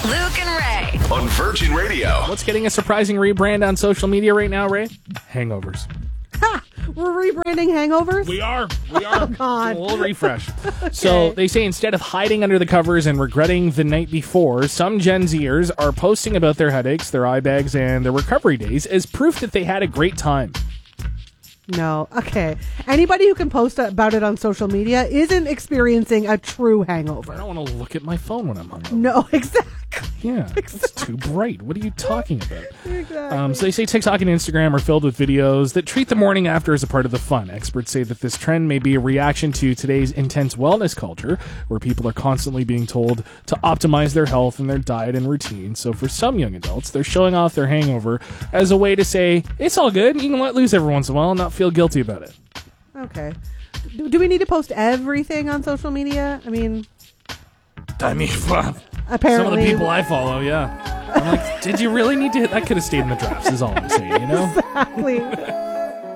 Luke and Ray. On Virgin Radio. What's getting a surprising rebrand on social media right now, Ray? Hangovers. We're rebranding hangovers? We are. Oh, God. A little refresh. So they say instead of hiding under the covers and regretting the night before, some Gen Zers are posting about their headaches, their eye bags, and their recovery days as proof that they had a great time. No. Okay. Anybody who can post about it on social media isn't experiencing a true hangover. I don't want to look at my phone when I'm hungover. No, exactly. Yeah, it's too bright. What are you talking about? Exactly. So they say TikTok and Instagram are filled with videos that treat the morning after as a part of the fun. Experts say that this trend may be a reaction to today's intense wellness culture, where people are constantly being told to optimize their health and their diet and routine. So for some young adults, they're showing off their hangover as a way to say, it's all good, you can let loose every once in a while and not feel guilty about it. Okay. Do we need to post everything on social media? I mean, apparently. Some of the people I follow, yeah. I'm like, did you really need to hit? That could have stayed in the drafts, is all I'm saying, you know? Exactly.